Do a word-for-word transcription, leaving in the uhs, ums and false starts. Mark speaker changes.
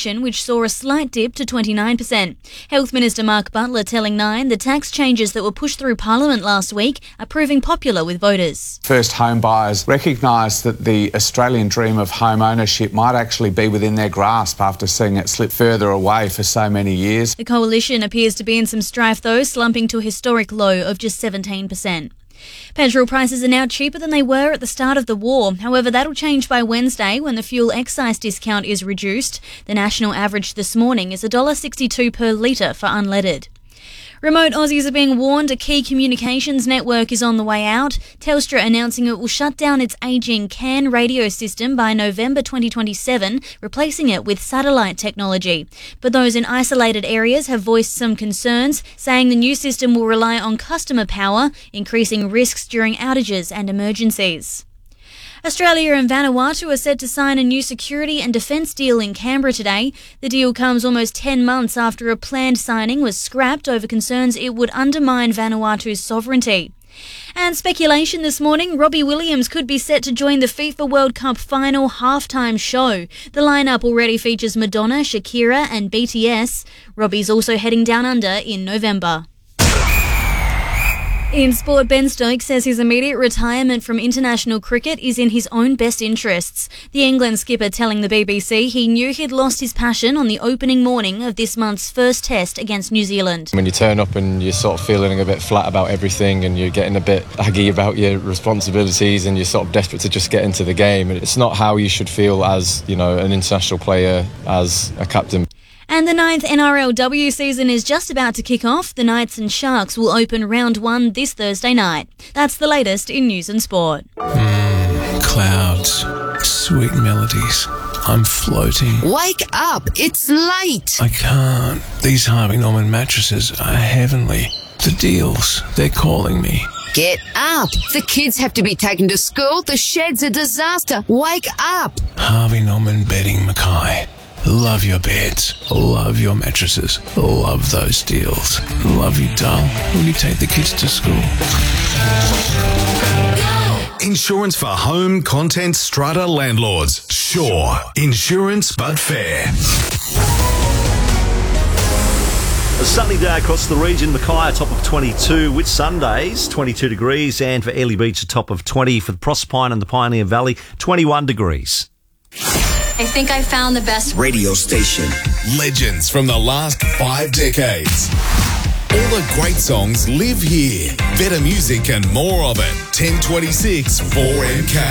Speaker 1: inflation, which saw a slight dip to twenty-nine percent. Health Minister Mark Butler telling Nine the tax changes that were pushed through Parliament last week are proving popular with voters.
Speaker 2: First home buyers recognise that the Australian dream of home ownership might actually be within their grasp after seeing it slip further away for so many years.
Speaker 1: The coalition appears to be in some strife though, slumping to a historic low of just seventeen percent. Petrol prices are now cheaper than they were at the start of the war. However, that'll change by Wednesday when the fuel excise discount is reduced. The national average this morning is one dollar sixty-two per litre for unleaded. Remote Aussies are being warned a key communications network is on the way out. Telstra announcing it will shut down its ageing C A N radio system by November twenty twenty-seven, replacing it with satellite technology. But those in isolated areas have voiced some concerns, saying the new system will rely on customer power, increasing risks during outages and emergencies. Australia and Vanuatu are set to sign a new security and defence deal in Canberra today. The deal comes almost ten months after a planned signing was scrapped over concerns it would undermine Vanuatu's sovereignty. And speculation this morning, Robbie Williams could be set to join the FIFA World Cup final halftime show. The lineup already features Madonna, Shakira and B T S. Robbie's also heading down under in November. In sport, Ben Stokes says his immediate retirement from international cricket is in his own best interests. The England skipper telling the B B C he knew he'd lost his passion on the opening morning of this month's first test against New Zealand.
Speaker 3: When you turn up and you're sort of feeling a bit flat about everything and you're getting a bit aggy about your responsibilities and you're sort of desperate to just get into the game, it's not how you should feel as, you know, an international player, as a captain.
Speaker 1: And the ninth N R L W season is just about to kick off. The Knights and Sharks will open round one this Thursday night. That's the latest in news and sport.
Speaker 4: Mm, clouds, sweet melodies. I'm floating.
Speaker 5: Wake up, it's late.
Speaker 4: I can't. These Harvey Norman mattresses are heavenly. The deals, they're calling me.
Speaker 5: Get up. The kids have to be taken to school. The shed's a disaster. Wake up.
Speaker 4: Harvey Norman Bedding Mackay. Love your beds, love your mattresses, love those deals. Love you, doll, when you take the kids to school.
Speaker 6: Insurance for home, content, strata landlords. Sure. Insurance but fair.
Speaker 7: A sunny day across the region. Mackay a top of twenty-two with Sundays, twenty-two degrees, and for Airlie Beach a top of twenty. For the Proserpine and the Pioneer Valley, twenty-one degrees.
Speaker 8: I think I found the best
Speaker 6: radio station. Legends from the last five decades. All the great songs live here. Better music and more of it. ten twenty-six four M K.